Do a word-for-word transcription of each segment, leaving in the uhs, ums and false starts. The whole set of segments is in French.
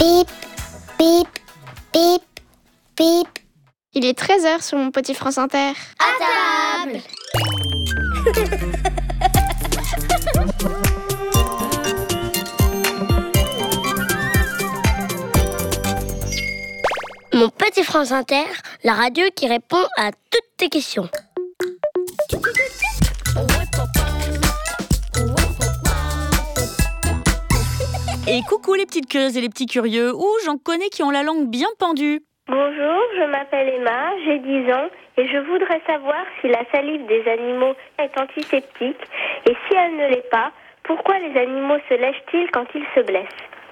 Bip, bip, bip, bip. Il est treize heures sur mon petit France Inter. À table. Mon petit France Inter, la radio qui répond à toutes tes questions. Et coucou les petites curieuses et les petits curieux. Ouh, j'en connais qui ont la langue bien pendue. Bonjour, je m'appelle Emma, j'ai dix ans et je voudrais savoir si la salive des animaux est antiseptique et si elle ne l'est pas, pourquoi les animaux se lèchent-ils quand ils se blessent ?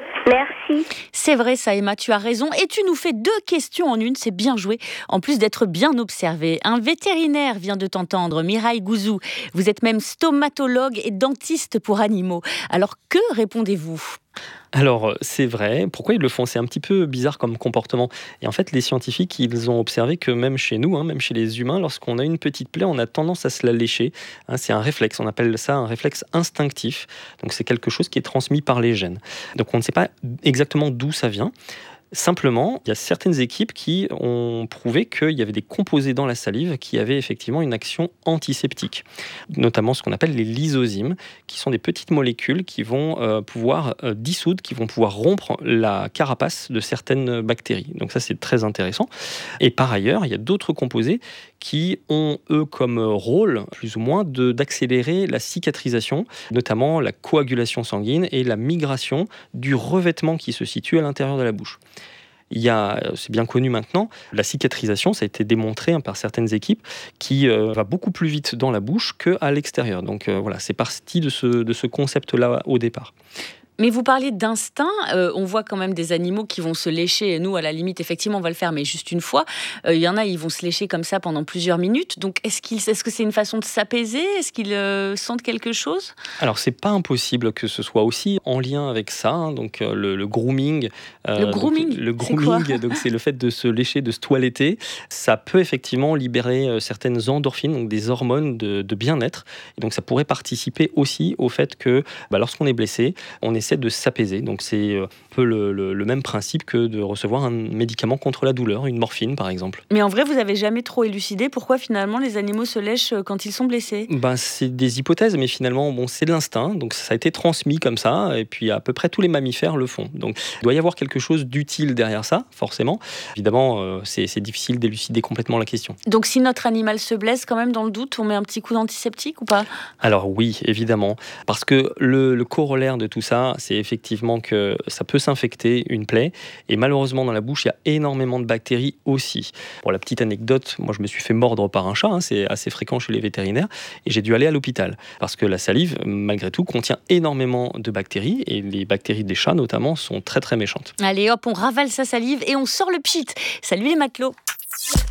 Merci. C'est vrai ça Emma, tu as raison. Et tu nous fais deux questions en une, c'est bien joué. En plus d'être bien observé. Un vétérinaire vient de t'entendre, Mireille Gouzou. Vous êtes même stomatologue et dentiste pour animaux. Alors que répondez-vous ? Alors, c'est vrai. Pourquoi ils le font ? C'est un petit peu bizarre comme comportement. Et en fait, les scientifiques, ils ont observé que même chez nous, hein, même chez les humains, lorsqu'on a une petite plaie, on a tendance à se la lécher. Hein, c'est un réflexe. On appelle ça un réflexe instinctif. Donc, c'est quelque chose qui est transmis par les gènes. Donc, on ne sait pas exactement d'où ça vient. Simplement, il y a certaines équipes qui ont prouvé qu'il y avait des composés dans la salive qui avaient effectivement une action antiseptique, notamment ce qu'on appelle les lysozymes, qui sont des petites molécules qui vont euh, pouvoir euh, dissoudre, qui vont pouvoir rompre la carapace de certaines bactéries. Donc ça, c'est très intéressant. Et par ailleurs, il y a d'autres composés qui ont, eux, comme rôle, plus ou moins, de, d'accélérer la cicatrisation, notamment la coagulation sanguine et la migration du revêtement qui se situe à l'intérieur de la bouche. Il y a, c'est bien connu maintenant, la cicatrisation, ça a été démontré hein, par certaines équipes, qui euh, va beaucoup plus vite dans la bouche qu'à l'extérieur. Donc euh, voilà, c'est parti de ce, de ce concept-là au départ. Mais vous parliez d'instinct, euh, on voit quand même des animaux qui vont se lécher, nous à la limite effectivement on va le faire mais juste une fois, il euh, y en a ils vont se lécher comme ça pendant plusieurs minutes, donc est-ce, qu'ils, est-ce que c'est une façon de s'apaiser ? Est-ce qu'ils euh, sentent quelque chose ? Alors c'est pas impossible que ce soit aussi en lien avec ça, hein, donc euh, le, le grooming. Euh, le grooming, donc, le grooming c'est, donc, c'est le fait de se lécher, de se toiletter, ça peut effectivement libérer euh, certaines endorphines, donc des hormones de, de bien-être, et donc ça pourrait participer aussi au fait que bah, lorsqu'on est blessé, on essaie de s'apaiser. Donc c'est un peu le, le, le même principe que de recevoir un médicament contre la douleur, une morphine par exemple. Mais en vrai, vous n'avez jamais trop élucidé pourquoi finalement les animaux se lèchent quand ils sont blessés ? Ben, c'est des hypothèses, mais finalement, bon, c'est de l'instinct, donc ça a été transmis comme ça, et puis à peu près tous les mammifères le font. Donc il doit y avoir quelque chose d'utile derrière ça, forcément. Évidemment, euh, c'est, c'est difficile d'élucider complètement la question. Donc si notre animal se blesse, quand même dans le doute, on met un petit coup d'antiseptique ou pas ? Alors oui, évidemment, parce que le, le corollaire de tout ça, c'est effectivement que ça peut s'infecter une plaie, et malheureusement dans la bouche, il y a énormément de bactéries aussi. Pour la petite anecdote, moi je me suis fait mordre par un chat, hein, c'est assez fréquent chez les vétérinaires, et j'ai dû aller à l'hôpital, parce que la salive, malgré tout, contient énormément de bactéries, et les bactéries des chats notamment sont très très méchantes. Allez hop, on ravale sa salive et on sort le pchit. Salut les matelots.